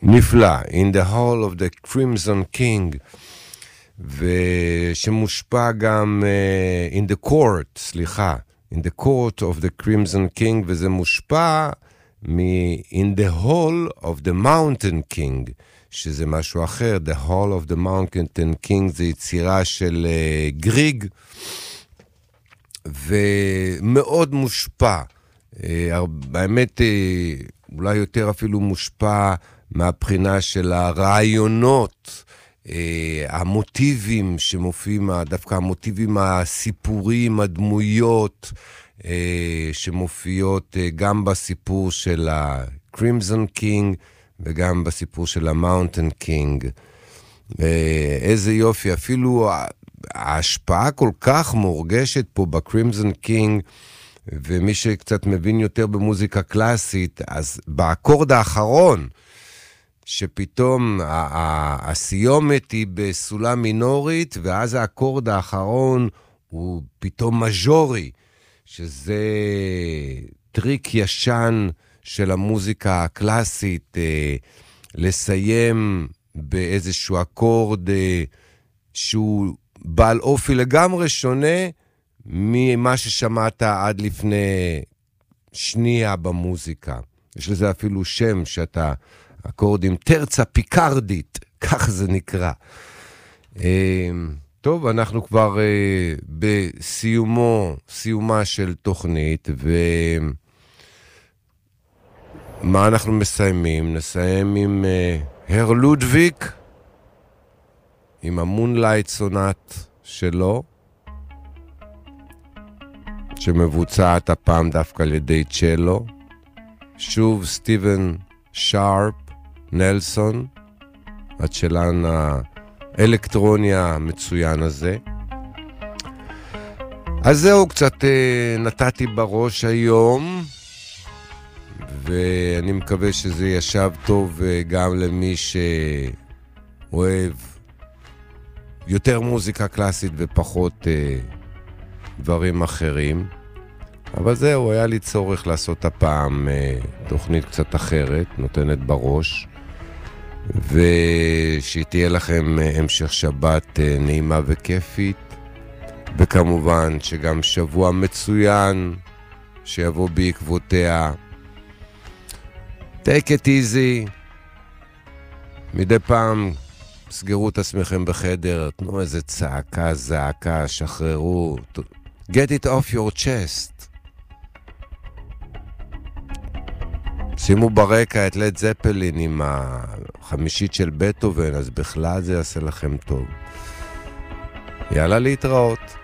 נפלא, In the Hall of the Crimson King, ושמושפע גם In the Court, In the Court of the Crimson King, וזה מושפע In the Hall of the Mountain King, שזה משהו אחר. The Hall of the Mountain King זה יצירה של גריג, ומאוד מושפע. באמת, אולי יותר אפילו מושפע מהבחינה של הרעיונות, המוטיבים שמופיעים, דווקא המוטיבים הסיפוריים, הדמויות שמופיעות גם בסיפור של ה-Crimson King וגם בסיפור של ה-Mountain King. איזה יופי, אפילו ההשפעה כל כך מורגשת פה ב-Crimson King, ומי שקצת מבין יותר במוזיקה קלאסית, אז באקורד האחרון, שפתאום הסיומת היא בסולם מינורית, ואז האקורד האחרון הוא פתאום מז'ורי, שזה טריק ישן של המוזיקה הקלאסית, לסיים באיזשהו אקורד שהוא בעל אופי לגמרי שונה ממה ששמעת עד לפני שנייה במוזיקה. יש לזה אפילו שם שאתה אקורדים טרצה פיקרדית, כך זה נקרא. טוב, אנחנו כבר בסיומה של תוכנית, ומה אנחנו מסיימים? נסיים עם הר לודוויג, עם המונלייט סונט שלו, שמבוצעת הפעם דווקא על ידי צ'לו. שוב סטיבן שרפ נלסון, הצ'לן האלקטרוני המצוין הזה. אז זהו, קצת נתתי בראש היום, ואני מקווה שזה ישב טוב גם למי שאוהב יותר מוזיקה קלאסית ופחות דברים אחרים. אבל זהו, היה לי צורך לעשות הפעם תוכנית קצת אחרת, נותנת בראש, ושתהיה לכם המשך שבת נעימה וכיפית, וכמובן שגם שבוע מצוין שיבוא בעקבותיה. take it easy, מדי פעם סגרו את עצמכם בחדר, תנו איזה צעקה, זעקה, שחררו, get it off your chest. שימו ברקע את לד זפלין עם החמישית של בטהובן, אז בכלל זה יעשה לכם טוב. יאללה, להתראות.